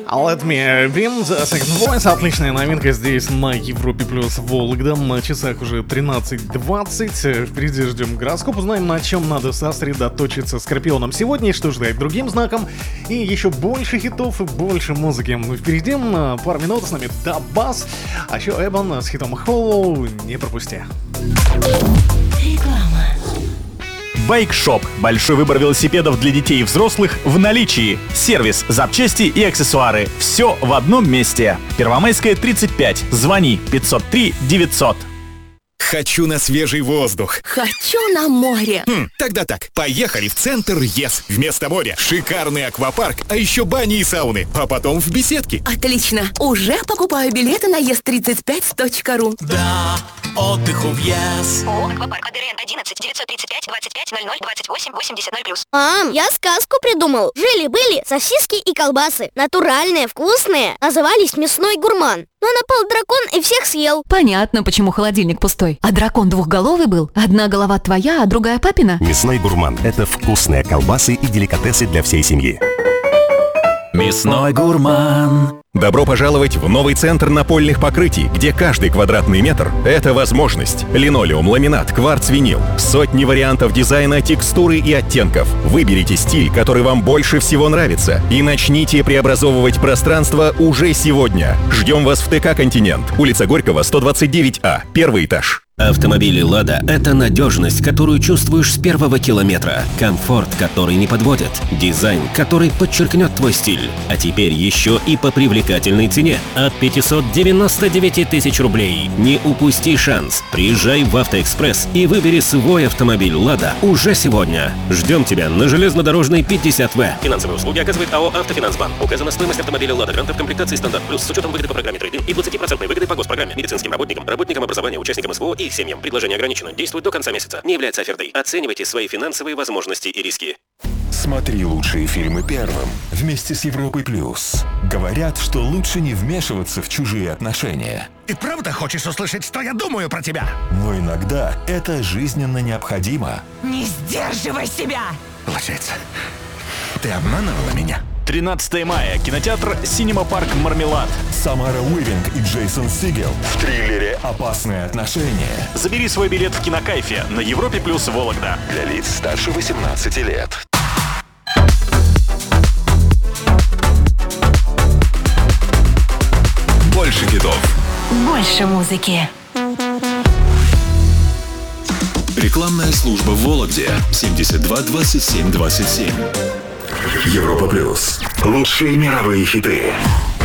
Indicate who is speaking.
Speaker 1: Let Me Be, The Second Voice. Отличная новинка здесь на Европе плюс Вологда. На часах уже 13:20. Впереди ждем гороскоп. Узнаем, на чем надо сосредоточиться Скорпионом сегодня и что ждать другим знаком. И еще больше хитов и больше музыки. Впереди пару минут с нами Дабас. А еще Эбон с хитом Hollow. Не пропусти.
Speaker 2: Реклама.
Speaker 3: Байк-шоп. Большой выбор велосипедов для детей и взрослых в наличии. Сервис, запчасти и аксессуары. Все в одном месте. Первомайская, 35. Звони 503 900.
Speaker 4: Хочу на свежий воздух.
Speaker 2: Хочу на море.
Speaker 4: Тогда так, поехали в центр ЕС. Вместо моря шикарный аквапарк, а еще бани и сауны, а потом в беседке.
Speaker 2: Отлично. Уже покупаю билеты на yes35.ru.
Speaker 5: Да, отдыху в ЕС.
Speaker 6: ООО «Аквапарк» АДРН 11 935 25 00 28 80 0+.
Speaker 7: Мам, я сказку придумал. Жили-были сосиски и колбасы. Натуральные, вкусные. Назывались «Мясной гурман». Но напал дракон и всех съел.
Speaker 8: Понятно, почему холодильник пустой. А дракон двухголовый был? Одна голова твоя, а другая папина?
Speaker 9: Мясной гурман – это вкусные колбасы и деликатесы для всей семьи.
Speaker 3: Мясной гурман.
Speaker 4: Добро пожаловать в новый центр напольных покрытий, где каждый квадратный метр – это возможность. Линолеум, ламинат, кварц, винил. Сотни вариантов дизайна, текстуры и оттенков. Выберите стиль, который вам больше всего нравится, и начните преобразовывать пространство уже сегодня. Ждем вас в ТК «Континент». Улица Горького, 129А, первый этаж.
Speaker 10: Автомобили «Лада» — это надежность, которую чувствуешь с первого километра. Комфорт, который не подводит. Дизайн, который подчеркнет твой стиль. А теперь еще и по привлекательной цене. От 599 тысяч рублей. Не упусти шанс. Приезжай в «Автоэкспресс» и выбери свой автомобиль «Лада» уже сегодня. Ждем тебя на железнодорожной 50В. Финансовые услуги оказывает АО «Автофинансбанк». Указана стоимость автомобиля «Лада Гранта» в комплектации «Стандарт Плюс» с учетом выгоды по программе трейд-ин и 20% выгоды по госпрограмме медицинским работникам, работникам образования, участникам СВО и их семьям. Предложение ограничено. Действует до конца месяца. Не является офертой. Оценивайте свои финансовые возможности и риски.
Speaker 11: Смотри лучшие фильмы первым вместе с Европой плюс. Говорят, что лучше не вмешиваться в чужие отношения.
Speaker 5: Ты правда хочешь услышать, что я думаю про тебя?
Speaker 11: Но иногда это жизненно необходимо.
Speaker 2: Не сдерживай себя!
Speaker 5: Получается, ты обманывала меня?
Speaker 3: 13 мая. Кинотеатр «Синема Парк Мармелад».
Speaker 11: Самара Уивинг и Джейсон Сигел в триллере «Опасные отношения».
Speaker 3: Забери свой билет в Кинокайфе на Европе плюс Вологда.
Speaker 11: Для лиц старше 18 лет.
Speaker 4: Больше хитов.
Speaker 2: Больше музыки.
Speaker 4: Рекламная служба в Вологде. 72 27 27. Европа плюс. Лучшие мировые хиты.